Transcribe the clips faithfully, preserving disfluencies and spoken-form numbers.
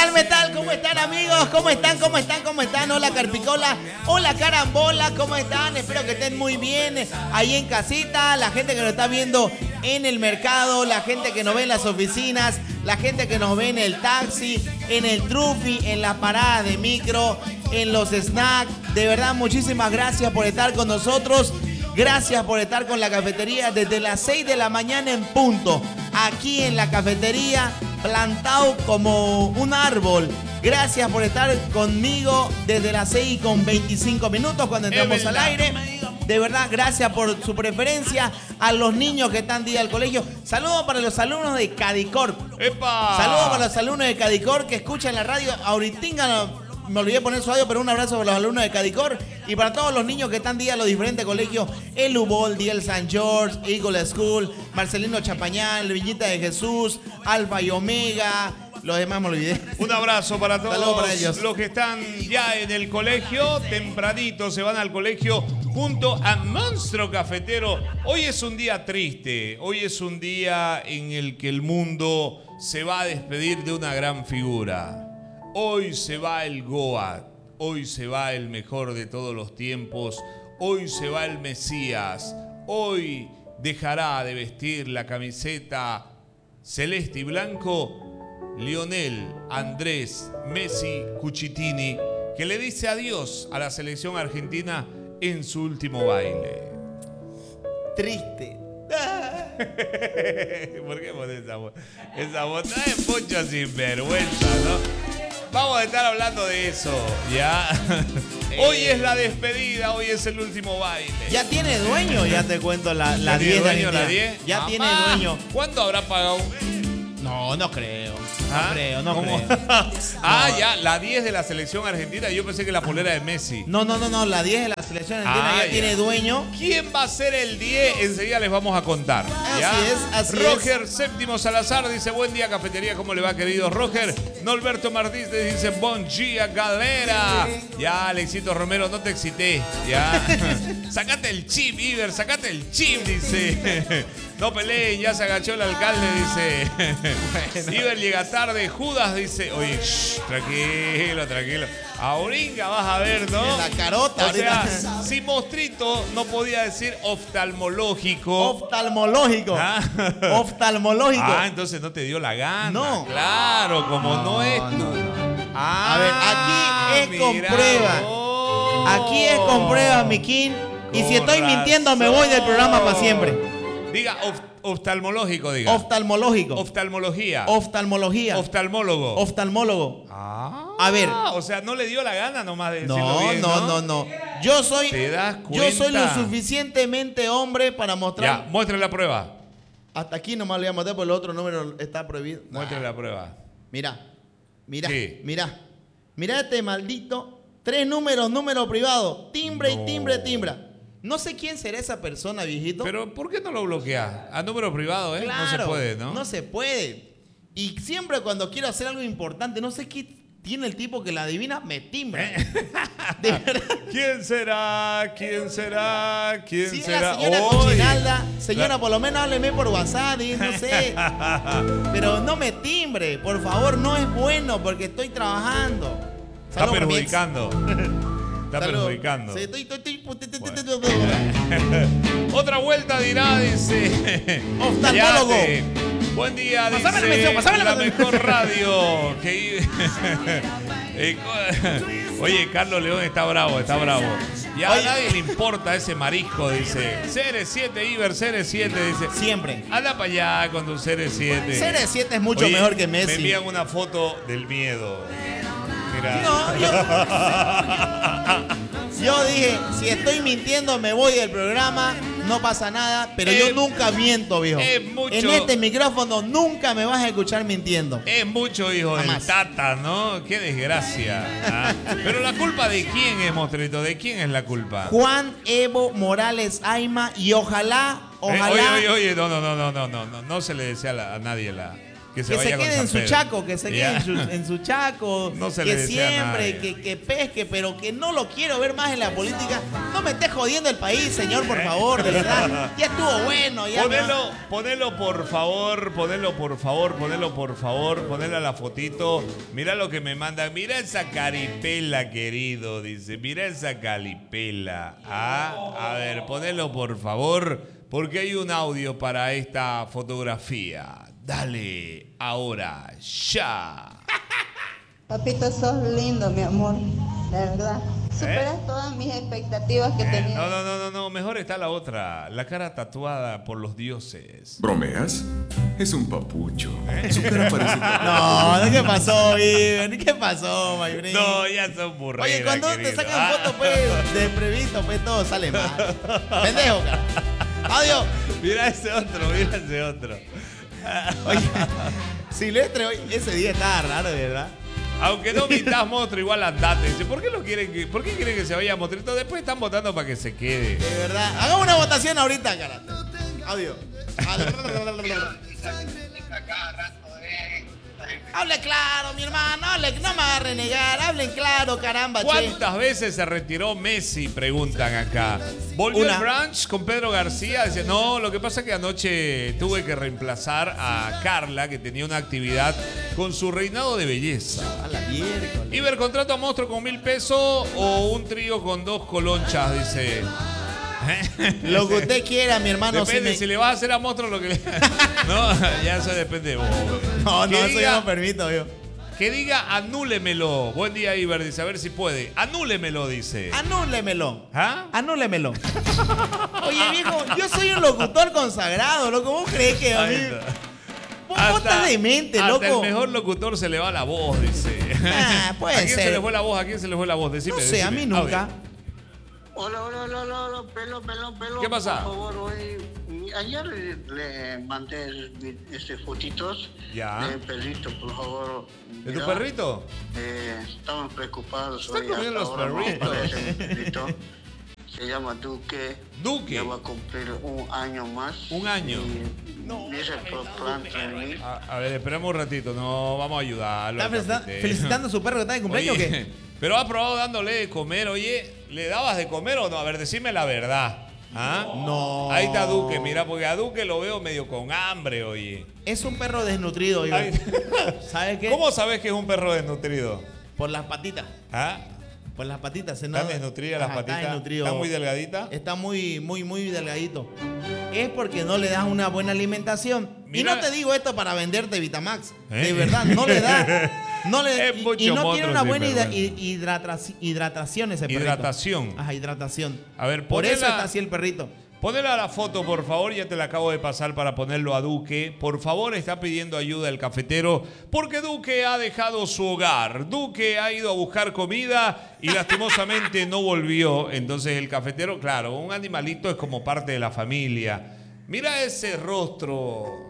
tal, metal? ¿Cómo están, amigos? ¿Cómo están? ¿Cómo están? ¿Cómo están? Hola, Carpicola. Hola, Carambola. ¿Cómo están? Espero que estén muy bien ahí en casita. La gente que nos está viendo en el mercado, la gente que nos ve en las oficinas, la gente que nos ve en el taxi, en el trufi, en las paradas de micro, en los snacks. De verdad, muchísimas gracias por estar con nosotros. Gracias por estar con la cafetería desde las seis de la mañana en punto. Aquí en la cafetería, plantado como un árbol. Gracias por estar conmigo desde las seis con veinticinco minutos cuando entramos al aire. De verdad, gracias por su preferencia. A los niños que están día al colegio. Saludos para los alumnos de Cadicor. ¡Epa! Saludos para los alumnos de Cadicor que escuchan la radio. Ahorita me olvidé poner su audio, pero un abrazo para los alumnos de Cadicor y para todos los niños que están día a los diferentes colegios. El Uboldi, el San George, Eagle School, Marcelino Chapañán, Villita de Jesús, Alfa y Omega. Los demás me olvidé. Un abrazo para todos. Saludos para ellos. Los que están ya en el colegio, tempranito se van al colegio junto a Monstruo Cafetero. Hoy es un día triste, hoy es un día en el que el mundo se va a despedir de una gran figura. Hoy se va el Goat, hoy se va el mejor de todos los tiempos, hoy se va el Mesías, hoy dejará de vestir la camiseta celeste y blanco Lionel Andrés Messi Cucitini, que le dice adiós a la selección argentina en su último baile. Triste. ¿Por qué pones esa voz? Esa voz trae mucha sinvergüenza, ¿no? Vamos a estar hablando de eso, ¿ya? Hoy es la despedida, hoy es el último baile. Ya tiene dueño, ya te cuento la, la ¿Tiene diez. dueño la diez? Ya Mamá, tiene dueño. ¿Cuándo habrá pagado? No, no creo. No ¿Ah? creo, no ¿Cómo? creo. Ah, No. ya, la diez de la selección argentina. Yo pensé que la polera de Messi. No, no, no, no. La diez de la selección argentina Ah, ya, ya. tiene dueño. ¿Quién va a ser el diez? Enseguida les vamos a contar. ¿ya? Así es, así Roger es. Séptimo Salazar dice, buen día, cafetería, ¿cómo le va, querido Roger? Norberto Martínez dice, bon día, galera. Ya, Alexito Romero, no te excité. Ya. Sacate el chip, Iber, sacate el chip, dice. No peleen, ya se agachó el alcalde, dice. Bueno. Iber llega tarde, Judas dice, oye, shh, tranquilo, tranquilo. Ahorita vas a ver, ¿no? La carota. O sea, ahorita. si Mostrito no podía decir oftalmológico. Oftalmológico. ¿Ah? Oftalmológico. Ah, entonces no te dio la gana. No. Claro, como no, no es. no, no. Ah, A ver, aquí es con mira prueba. vos. Aquí es con prueba, mi king. Y si Con estoy mintiendo, me voy del programa para siempre. Diga of, oftalmológico, diga. Oftalmológico. Oftalmología. Oftalmología. Oftalmólogo. Oftalmólogo. Ah. A ver. O sea, no le dio la gana nomás de decirlo No, bien, no, no, no. Yo soy, ¿Te das yo soy lo cuenta? suficientemente hombre para mostrar. Ya, muestre la prueba. Hasta aquí nomás le voy a mostrar porque el otro número está prohibido. Muestre la prueba. Mira, mira, ¿Qué? mira. Mira este maldito. Tres números, número privado. Timbre No. y timbre, timbra. No sé quién será esa persona, viejito. Pero, ¿por qué no lo bloqueas? A número privado, ¿eh? Claro, no se puede, ¿no? No se puede. Y siempre cuando quiero hacer algo importante, no sé qué tiene el tipo que la adivina, me timbra. De verdad. ¿Quién será? ¿Quién será? ¿Quién Sí, será? la señora Oye, Cochinalda. Señora, la- por lo menos hábleme por WhatsApp, y no sé. Pero no me timbre, por favor, no es bueno porque estoy trabajando. Está Saludos para mi ex. perjudicando. Está Saludos. perjudicando. Sí, estoy, estoy, estoy- Otra vuelta dirá, dice. Oftalmólogo. Yate. Buen día, dice. Pasame la mención, pasame la la mención. mejor radio. Que... Eh, co- Oye, Carlos León está bravo, está bravo. Ya a Oye. nadie le importa ese marisco, dice. C R siete, Iber, C R siete, dice. Siempre. Anda para allá con tu C R siete. C R siete es mucho Oye, mejor que Me Messi. envían una foto del miedo. Mira. No, yo, yo dije, si estoy mintiendo me voy del programa, no pasa nada, pero Es- yo nunca miento, viejo. es mucho- En este micrófono nunca me vas a escuchar mintiendo. Es mucho hijo del Jamás. Tata, ¿no? Qué desgracia. ¿ah? Pero la culpa de quién es, Mostrito, ¿de quién es la culpa? Juan Evo Morales Aima y ojalá, Eh, ojalá. oye, oye, oye, no, no, no, no, no, no, no, no se le desea a, la- a nadie la. Que se, que vaya se quede con en San su Pedro. chaco, que se quede Ya. en su, en su chaco, No se que le desea a siembre, nadie. que, que pesque, pero que no lo quiero ver más en la política. No me esté jodiendo el país, señor, por favor, de verdad. Ya estuvo bueno, ya. Ponelo, ponelo por favor, ponelo por favor, ponelo por favor, ponelo a la fotito. Mira lo que me mandan. Mira esa caripela, querido, dice. Mira esa caripela. Ah, a ver, ponelo por favor, porque hay un audio para esta fotografía. Dale, ahora, ya. Papito, sos lindo, mi amor, de verdad. Superas ¿Eh? todas mis expectativas que Eh, tenía. No, no, no, no, no, mejor está la otra. La cara tatuada por los dioses. ¿Bromeas? Es un papucho. Su cara parece... No, ¿qué pasó, Iber? ¿Qué pasó, my friend? No, ya son burreras, Oye, cuando te querido. sacan Ah. fotos, pues, de previsto, pues, todo sale mal. Pendejo, cara. Adiós. Mira ese otro, mira ese otro. Oye, Silvestre, hoy, ese día estaba raro, de verdad. Aunque no mintas, monstruo, igual andate. Dice, ¿por qué lo quieren que, ¿por qué quieren que se vaya monstruito? Después están votando para que se quede. De verdad. Hagamos una votación ahorita, cara. Adiós. Hable claro, mi hermano. Hable, no me va a renegar. Hablen claro, caramba, che. ¿Cuántas veces se retiró Messi? Preguntan acá. ¿Volvió Una. el brunch con Pedro García? Dice, no, lo que pasa es que anoche tuve que reemplazar a Carla, que tenía una actividad con su reinado de belleza. A la miércoles. Iber, ¿contrato a monstruo con mil pesos o un trío con dos colonchas? Dice. Lo que usted quiera, mi hermano. Depende, si si, me- le vas a hacer a monstruo lo que le... No, ya eso depende de vos. No, no, Que eso diga- yo no permito, yo. Que diga anúlemelo. Buen día, Iber, dice, a ver si puede. Anúlemelo, dice. Anúlemelo. ¿Ah? Anúlemelo. Oye, viejo, yo soy un locutor consagrado, loco. ¿Vos crees que a mí... Ahí está. Vos vos estás demente, hasta loco. el mejor locutor se le va la voz, dice. Ah, puede ¿A quién ser. se le fue la voz? ¿A quién se le fue la voz? Decime, No sé, a decime. mí nunca. ver. Hola, hola, hola, hola, hola, pelo, pelo, pelo. ¿Qué pasa? Por favor, hoy, ayer le mandé este, fotitos Ya. de perrito, por favor. ¿De tu Mira, perrito? Eh, estaban preocupados. Están hoy, comiendo hasta los ahora no perritos. aparece mi perrito. Se llama Duque. Duque. Ya va a cumplir un año más. Un año. Y dice por plan en mí. A, a ver, esperemos un ratito. No, vamos a ayudarlo. ¿Está al felicita- cafetero. felicitando a su perro que está de cumpleaños Oye, o qué? pero ha probado dándole de comer, oye, ¿le dabas de comer o no? A ver, decime la verdad. ¿Ah? No. Ahí está Duque, mira, porque a Duque lo veo medio con hambre, oye. Es un perro desnutrido, yo. Ay. ¿Sabes qué? ¿Cómo sabes que es un perro desnutrido? Por las patitas. ¿Ah? Por las patitas. Se ¿Están no- desnutridas las Ajá, está patitas? desnutrido. ¿Están muy delgaditas? Está muy, muy, muy delgadito. Es porque no le das una buena alimentación. Y Mira- no te digo esto para venderte Vitamax. ¿Eh? De verdad, no le das. No le, Es y- mucho y, no monstruo, tiene una sí, buena pero hidra- bueno. hi- hidrataci- hidratación ese perrito. Hidratación. Ajá, hidratación. A ver, Por eso ponela- está así el perrito. Ponele a la foto, por favor, ya te la acabo de pasar para ponerlo a Duque. Por favor, está pidiendo ayuda el cafetero porque Duque ha dejado su hogar. Duque ha ido a buscar comida y lastimosamente no volvió. Entonces el cafetero, claro, un animalito es como parte de la familia. Mira ese rostro.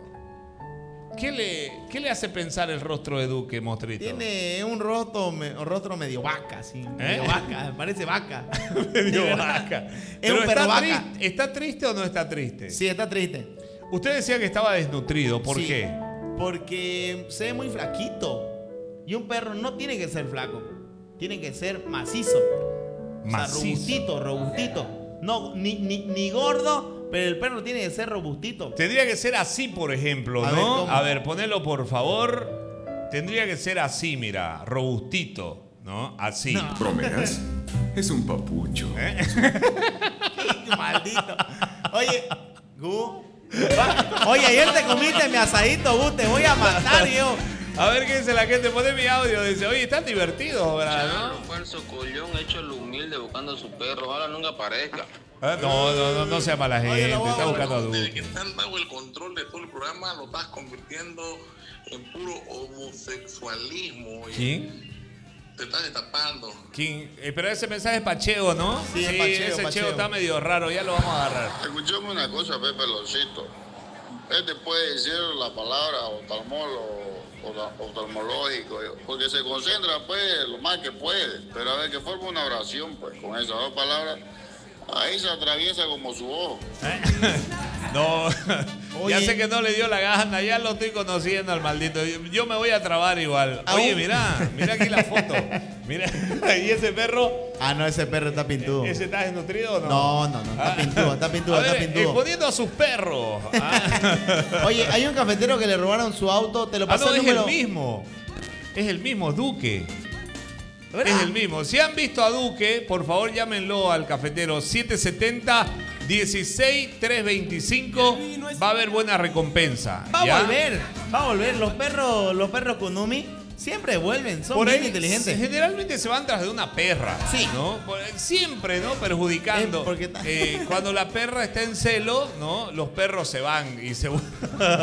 ¿Qué le, qué le hace pensar el rostro de Duque, monstruito? Tiene un rostro, me- un rostro medio vaca, sí. Medio ¿Eh? vaca, parece vaca. Medio De verdad. vaca. Es Pero un perro está, vaca. triste, ¿está triste o no está triste? Sí, está triste. Usted decía que estaba desnutrido. ¿Por Sí, qué? Porque se ve muy flaquito. Y un perro no tiene que ser flaco. Tiene que ser macizo. O sea, Macizo. robustito, robustito. No, ni, ni, ni gordo, pero el perro tiene que ser robustito. Tendría que ser así, por ejemplo, A ver, ¿no? ¿cómo? A ver, ponelo por favor. Tendría que ser así, mira, robustito, ¿no? Así. No. ¿Bromeas? Es un papucho. Maldito. Oye, Gu. va- Oye, ayer te comiste mi asadito, Gu. Te voy a matar, yo. A ver qué dice la gente. Pone mi audio. Dice, oye, están divertidos, ¿verdad? Charlo, falso collón, hecho el humilde buscando a su perro. Ojalá nunca aparezca. ¿No? No, no, no, no sea mala Oye, gente. lo voy a Está buscando a Desde que Duque. te han dado el control de todo el programa, lo estás convirtiendo en puro homosexualismo. Y ¿Quién? te estás destapando. ¿Quién? Eh, pero ese mensaje es pacheo, ¿no? Sí, es pacheo, ese pacheo. cheo está medio raro. Ya lo vamos a agarrar. Escuchame una cosa, Pepe Locito. Él te puede decir la palabra oftalmólogo, oftalmológico, porque se concentra pues lo más que puede. Pero a ver, que forma una oración pues con esas dos palabras. Ahí se atraviesa como su ojo. No, Oye. ya sé que no le dio la gana, ya lo estoy conociendo al maldito. Yo me voy a trabar igual. Oye, Aún. mirá, mirá aquí la foto. Mira, y ese perro, Ah, no, ese perro está pintudo. ¿ese está desnutrido o no? No, no, no, está Ah. pintudo, está pintudo, A ver, está pintudo. exponiendo a sus perros. Ah, Oye, hay un cafetero que le robaron su auto, te lo Ah, pasó no, el es número. el mismo. Es el mismo, Duque. Es el mismo. Si han visto a Duque, por favor llámenlo al cafetero siete setenta, dieciséis, trescientos veinticinco. Va a haber buena recompensa. Va a ¿ya? volver, va a volver. Los perros, los perros Kunumi siempre vuelven, son Por bien ahí, inteligentes. generalmente se van tras de una perra. Sí. ¿no? Por- Siempre, ¿no? Perjudicando. Es porque ta- Eh, cuando la perra está en celo, ¿no? Los perros se van y se Buenos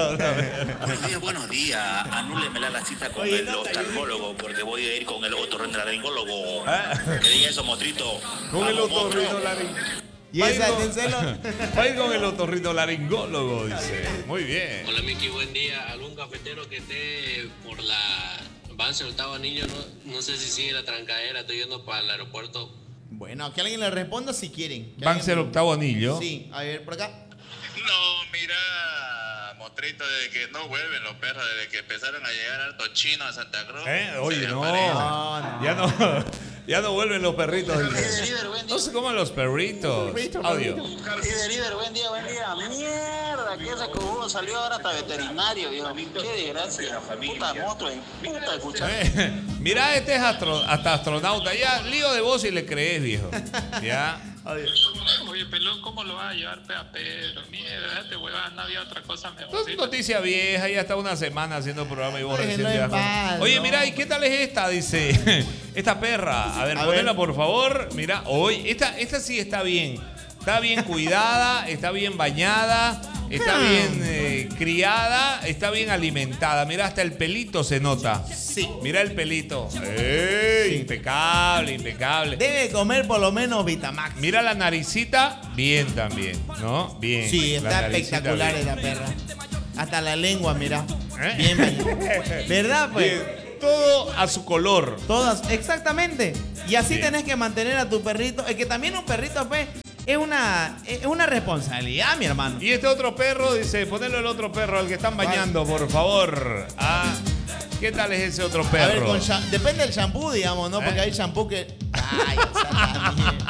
días, buenos días. Anúlemela la cita con Oye, el no, oftalmólogo porque voy a ir con el otorrinolaringólogo. Ah. Que diga eso, motrito. Con el Vamos, monstruo. otorrinolaringólogo. ¿Y Va a ir esa con- en celo? Va a ir con el otorrinolaringólogo, dice. Muy bien. Hola Miki, buen día. ¿Algún cafetero que esté por la Banzer Octavo Anillo? No, no sé si sigue la trancadera, estoy yendo para el aeropuerto. Bueno, que alguien le responda si quieren. Que Van a alguien- ser octavo anillo. Sí, a ver, por acá. No, mira, mostrito, desde que no vuelven los perros, desde que empezaron a llegar hartos chinos a Santa Cruz. ¿Eh? Oye, se no. aparecen. No, no. Ya no. Ya no vuelven los perritos. dice. Líder, buen día. No se coman los perritos. Audio. Líder, líder, buen día, buen día. Mierda, que ese cojudo salió ahora hasta veterinario, viejo. Qué desgracia. Puta monstruo, puta, escucha. Eh, Mira, este es astro- hasta astronauta. Ya, lío de voz y le crees, viejo. Ya. Oye, pelón, ¿cómo lo vas a llevar pe a Pedro? Mierda, este huevón, no había otra cosa No es mejor. noticia vieja, ya está una semana haciendo programa y vos Oye, recién no te es das cuenta. mal, Oye, no. mira, ¿y qué tal es esta? Dice, esta perra. A ver, A ponela ver. por favor. Mira, hoy, esta, esta sí está bien. Está bien cuidada, está bien bañada, está Hmm. bien eh, criada, está bien alimentada. Mira, hasta el pelito se nota. Sí. Mira el pelito. ¡Ey! Sí. Impecable, impecable. Debe comer por lo menos Vitamax. Mira la naricita, bien también, ¿no? Bien. Sí, La está naricita espectacular bien. esa perra. Hasta la lengua, mira. ¿Eh? Bien bañada. ¿Verdad, pues? Bien. Todo a su color. Todas, exactamente. Y así Bien. tenés que mantener a tu perrito. Es que también un perrito, pues, es una, es una responsabilidad, mi hermano. Y este otro perro, dice, ponelo el otro perro al que están bañando, por favor. Ah, ¿qué tal es ese otro perro? A ver, con sha- depende del shampoo, digamos, ¿no? Porque ¿Eh? hay shampoo que. Ay, o sea, también.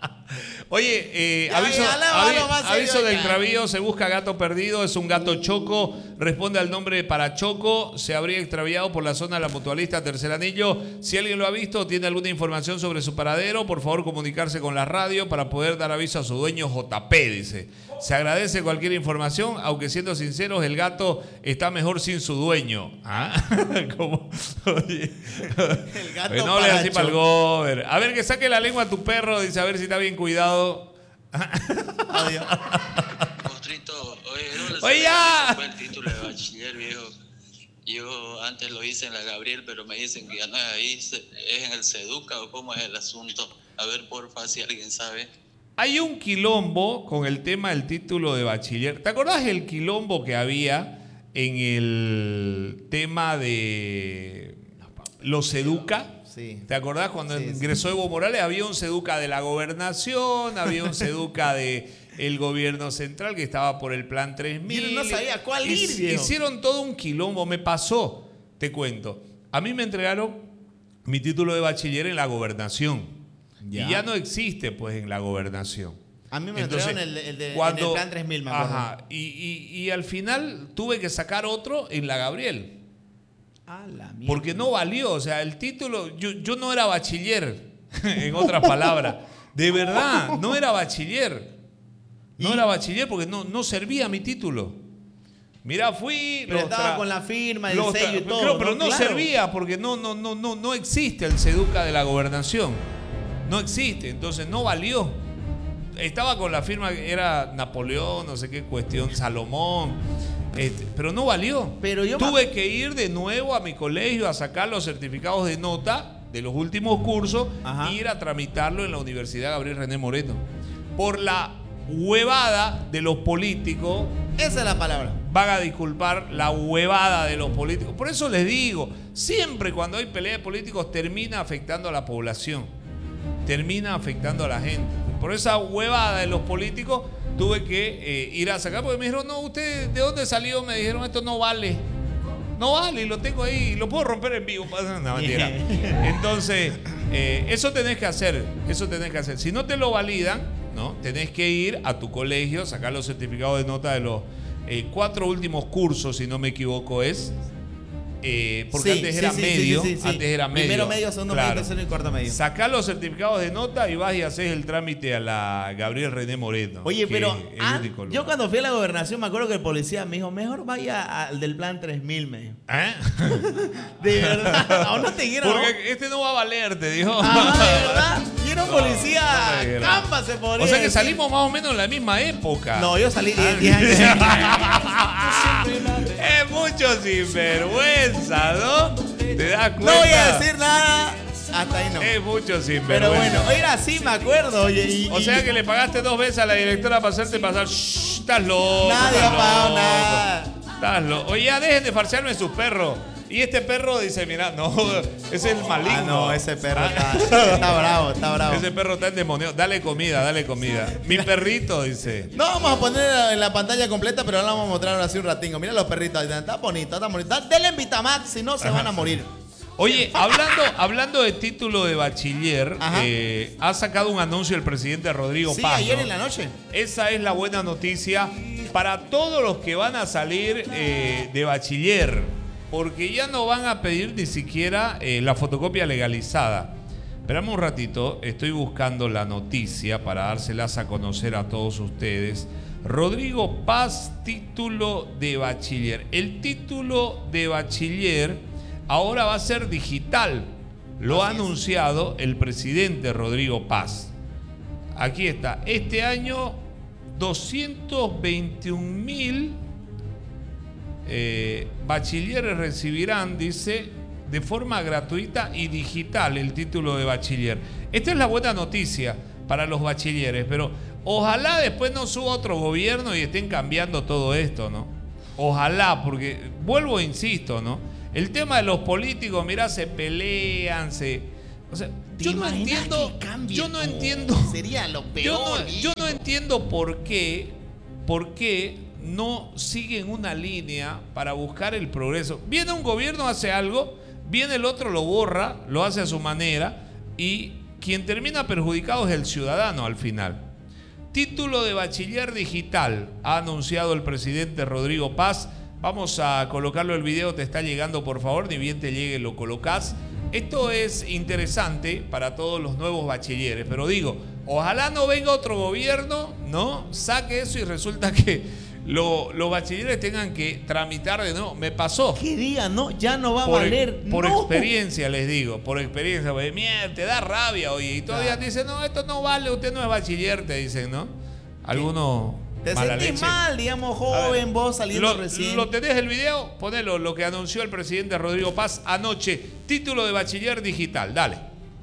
Oye, eh, Ya, aviso, ya, háblalo avi- más serio aviso del ya. extravío, se busca gato perdido, es un gato choco, responde al nombre para Choco, se habría extraviado por la zona de la Mutualista Tercer Anillo. Si alguien lo ha visto o tiene alguna información sobre su paradero, por favor comunicarse con la radio para poder dar aviso a su dueño J P, dice. Se agradece cualquier información, aunque siendo sinceros, el gato está mejor sin su dueño. ¿Ah? ¿Cómo? Oye. El gato Oye, no hables así paracho. para el gober. A ver, que saque la lengua a tu perro, dice, a ver si está bien cuidado. Adiós. Mostrito, oye, no le Oye, sabía ya. que fue el título de bachiller, viejo. Yo antes lo hice en la Gabriel, pero me dicen que ya no es ahí, se- es en el Seduca o cómo es el asunto. A ver, porfa, si alguien sabe. Hay un quilombo con el tema del título de bachiller. ¿Te acordás el quilombo que había en el tema de los Seduca? Sí. ¿Te acordás cuando Sí, sí. ingresó Evo Morales? Había un Seduca de la gobernación, había un Seduca de el gobierno central que estaba por el plan tres mil. Yo no sabía cuál ir, Hic- viejo. Hicieron todo un quilombo, me pasó, te cuento. A mí me entregaron mi título de bachiller en la gobernación. Ya. Y ya no existe, pues, en la gobernación. A mí me Entonces, entregaron el, el de, cuando- en el plan tres mil, me acuerdo. Ajá. Y, y- y al final tuve que sacar otro en la Gabriel. A la mierda. Porque no valió. O sea, el título, yo, yo no era bachiller, en otras palabras. De verdad, no era bachiller. No ¿Y? era bachiller porque no, no servía mi título. Mira, fui. Pero los estaba tra- con la firma, el los tra- sello y todo. Pero, pero no, Claro. servía porque no, no, no, no, no existe el Seduca de la gobernación. No existe, entonces no valió. Estaba con la firma, era Napoleón, no sé qué cuestión, Salomón, este, pero no valió. Pero yo me- Tuve que ir de nuevo a mi colegio a sacar los certificados de nota de los últimos cursos Ajá. e ir a tramitarlo en la Universidad Gabriel René Moreno. Por la huevada de los políticos, Esa es la palabra. van a disculpar la huevada de los políticos. Por eso les digo, siempre cuando hay pelea de políticos termina afectando a la población, termina afectando a la gente. Por esa huevada de los políticos tuve que eh, ir a sacar porque me dijeron, no, ¿usted de dónde salió? Me dijeron, esto no vale. No vale, y lo tengo ahí, lo puedo romper en vivo. No, mentira. Entonces, eh, eso tenés que hacer, eso tenés que hacer. Si no te lo validan, ¿no? Tenés que ir a tu colegio, sacar los certificados de nota de los eh, cuatro últimos cursos, si no me equivoco, es... Eh, porque Sí, antes sí, era sí, medio, sí, sí, sí. antes era medio. Primero medio, segundo medio, tercero y cuarto medio. Sacá los certificados de nota y vas y haces el trámite a la Gabriel René Moreno. Oye, que pero es el ah, único lugar. yo cuando fui a la gobernación me acuerdo que el policía me dijo, mejor vaya al del plan tres mil, me dijo. ¿Eh? De verdad, aún no te quiero. Porque este no va a valer, te dijo. Ah, de verdad. Y era un No, policía no te camba, se podría O sea que decir. salimos más o menos en la misma época. No, yo salí diez años. Es mucho sinvergüenza, ¿no? ¿Te das cuenta? No voy a decir nada. Hasta ahí no. Es mucho sinvergüenza. Pero bueno, era así, me acuerdo. Oye, y, O sea que le pagaste dos veces a la directora para hacerte pasar. Shh, estás loco. Nadie estás ha pagado loco, nada. Estás loco. Oye, ya dejen de farsearme sus perros. Y este perro dice, mira, no, ese es el maligno. Ah, no, ese perro está, está bravo, está bravo. Ese perro está endemoniado. Dale comida, dale comida. Mi perrito, dice. No vamos a poner en la pantalla completa, pero ahora vamos a mostrar así un ratingo. Mira los perritos, ahí está bonito, está bonito. Denle en Vitamax, si no se van a morir. Oye, hablando, hablando de título de bachiller, eh, ha sacado un anuncio el presidente Rodrigo Sí, Paz. ayer ¿no? en la noche. Esa es la buena noticia para todos los que van a salir eh, de bachiller. Porque ya no van a pedir ni siquiera eh, la fotocopia legalizada. Esperame un ratito, estoy buscando la noticia para dárselas a conocer a todos ustedes. Rodrigo Paz, título de bachiller. El título de bachiller ahora va a ser digital. Lo ha anunciado el presidente Rodrigo Paz. Aquí está. Este año, doscientos veintiún mil Eh, bachilleres recibirán, dice, de forma gratuita y digital el título de bachiller. Esta es la buena noticia para los bachilleres, pero ojalá después no suba otro gobierno y estén cambiando todo esto, ¿no? Ojalá, porque vuelvo e insisto, ¿no? El tema de los políticos, mirá, se pelean, se... O sea, yo no entiendo, yo no entiendo... Sería lo peor. Yo no, yo no entiendo por qué, por qué no siguen una línea para buscar el progreso. Viene un gobierno, hace algo, viene el otro, lo borra, lo hace a su manera y quien termina perjudicado es el ciudadano al final. Título de bachiller digital ha anunciado el presidente Rodrigo Paz. Vamos a colocarlo el video, te está llegando, por favor, ni bien te llegue lo colocás. Esto es interesante para todos los nuevos bachilleres, pero digo, ojalá no venga otro gobierno, ¿no? Saque eso y resulta que Lo, los bachilleres tengan que tramitar de nuevo. Me pasó. ¿Qué día? No, ya no va a por, valer. Por no. experiencia les digo, por experiencia. Porque, mierda, te da rabia, oye. Y todavía te dicen, no, esto no vale, usted no es bachiller, te dicen, ¿no? Algunos. Te mala sentís leche. mal, digamos, joven, vos saliendo Lo, recién. ¿Lo tenés el video? Ponelo, lo que anunció el presidente Rodrigo Paz anoche. Título de bachiller digital, dale.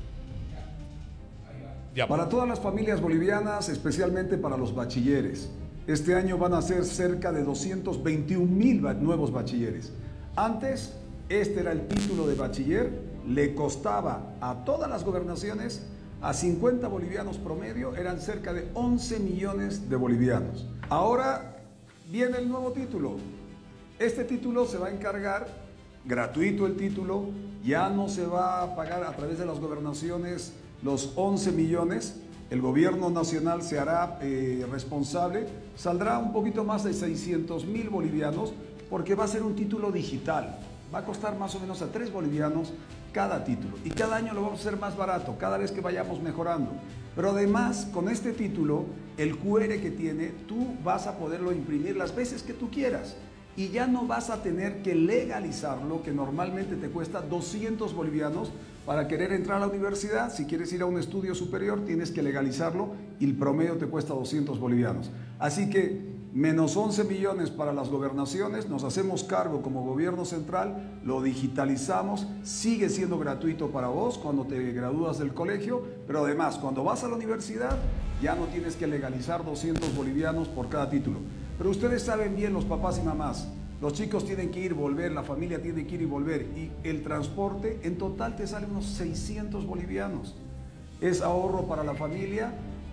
Ya. Para todas las familias bolivianas, especialmente para los bachilleres. Este año van a ser cerca de doscientos veintiún mil nuevos bachilleres. Antes, este era el título de bachiller, le costaba a todas las gobernaciones, a cincuenta bolivianos promedio, eran cerca de once millones de bolivianos. Ahora viene el nuevo título. Este título se va a encargar, gratuito el título, ya no se va a pagar a través de las gobernaciones los once millones. El gobierno nacional se hará eh, responsable, saldrá un poquito más de seiscientos mil bolivianos porque va a ser un título digital. Va a costar más o menos a tres bolivianos cada título y cada año lo vamos a hacer más barato, cada vez que vayamos mejorando. Pero además, con este título, el cu erre que tiene, tú vas a poderlo imprimir las veces que tú quieras y ya no vas a tener que legalizarlo, que normalmente te cuesta doscientos bolivianos. Para querer entrar a la universidad, si quieres ir a un estudio superior, tienes que legalizarlo y el promedio te cuesta doscientos bolivianos. Así que menos once millones para las gobernaciones, nos hacemos cargo como gobierno central, lo digitalizamos, sigue siendo gratuito para vos cuando te gradúas del colegio, pero además cuando vas a la universidad ya no tienes que legalizar doscientos bolivianos por cada título. Pero ustedes saben bien, los papás y mamás, los chicos tienen que ir y volver, la familia tiene que ir y volver y el transporte en total te sale unos seiscientos bolivianos. Es ahorro para la familia,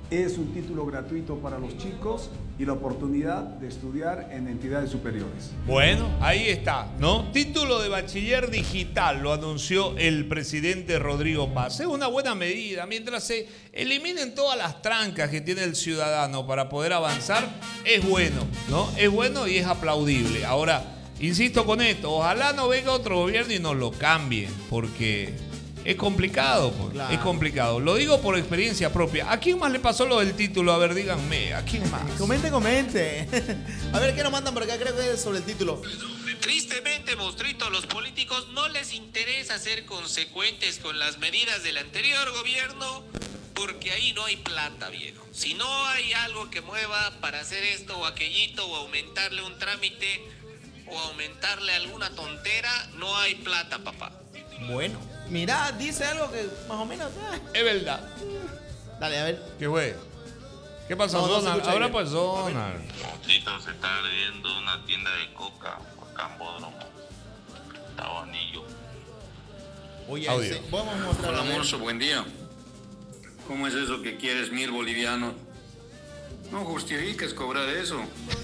Es un título gratuito para los chicos y la oportunidad de estudiar en entidades superiores. Bueno, ahí está, ¿no? Título de bachiller digital, lo anunció el presidente Rodrigo Paz. Es una buena medida. Mientras se eliminen todas las trancas que tiene el ciudadano para poder avanzar, es bueno, ¿no? Es bueno y es aplaudible. Ahora, insisto con esto, ojalá no venga otro gobierno y nos lo cambie, porque es complicado, pues. Claro. Es complicado. Lo digo por experiencia propia. ¿A quién más le pasó lo del título? A ver, díganme, ¿a quién más? Comente, comente. A ver, ¿qué nos mandan por acá? Creo que es sobre el título. Tristemente, monstruito, a los políticos no les interesa ser consecuentes con las medidas del anterior gobierno, porque ahí no hay plata, viejo. Si no hay algo que mueva para hacer esto o aquellito, o aumentarle un trámite, o aumentarle alguna tontera, no hay plata, papá. Bueno, mirá, dice algo que más o menos... Ah. Es verdad. Dale, a ver. ¿Qué fue? ¿Qué pasó, no, no Donald? Ahora pues, Donald. Monstruito, se está abriendo una tienda de coca acá en Bódromo. Tabanillo. Oye, Audio. ese, vamos a mostrar. Hola, Morso, buen día. ¿Cómo es eso que quieres mil bolivianos? No justifiques cobrar eso.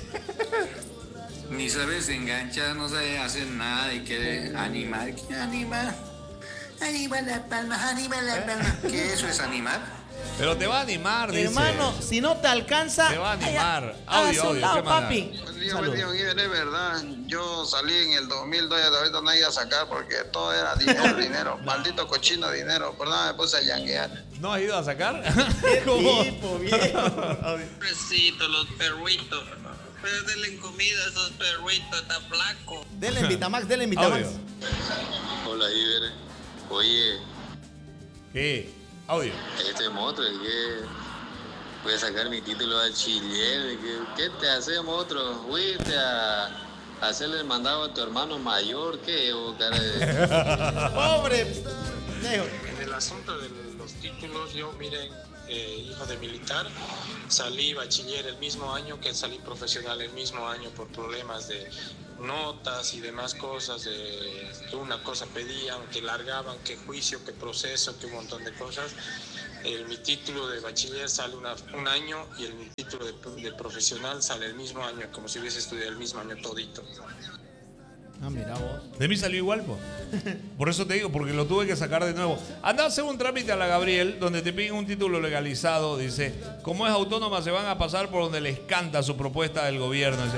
Ni sabes enganchar, no sabes hacer nada y quieres animar. ¿Qué animar? Anima la palma, anima la palma. ¿Qué eso es animar? Pero te va a animar, dice. Hermano, si no te alcanza... Te va a animar. Ay, Audio, audio, lado, ¿qué manda? papi. Buen día, buen día, Guiver, es verdad. Yo salí en el dos mil dos y ahorita no iba a sacar porque todo era dinero, dinero. Maldito cochino dinero. Por nada me puse a yanguear. ¿No has ido a sacar? ¿Qué ¿Cómo? tipo, viejo? Pobrecito, los perritos. Pero denle comida a esos perritos, está flaco. Denle en Vitamax, denle en Vitamax. Audio. Hola, Iber. Oye, ¿Qué? Audio. este monstruo, que voy a sacar mi título de bachiller. ¿Qué, qué te hace, monstruo? Fuiste a hacerle el mandado a tu hermano mayor. ¿Qué? Oh, cara de... Pobre. Dejo. En el asunto de los títulos, yo, miren, eh, hijo de militar, salí bachiller el mismo año que salí profesional el mismo año por problemas de notas y demás cosas, de que una cosa pedían, que largaban, que juicio, que proceso, que un montón de cosas. El, mi título de bachiller sale una, un año y el mi título de, de profesional sale el mismo año, como si hubiese estudiado el mismo año todito. Ah, mira vos. De mí salió igual, po. Por eso te digo, porque lo tuve que sacar de nuevo. Anda a hacer un trámite a la Gabriel, donde te piden un título legalizado. Dice, como es autónoma, se van a pasar por donde les canta su propuesta del gobierno. Dice,